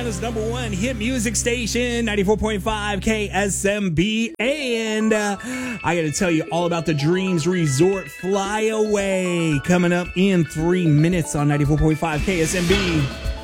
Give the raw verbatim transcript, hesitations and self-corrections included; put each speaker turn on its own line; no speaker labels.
Atlanta's number one hit music station, ninety-four point five K S M B. And uh, I got to tell you all about the Dreams Resort Flyaway coming up in three minutes on ninety-four point five K S M B.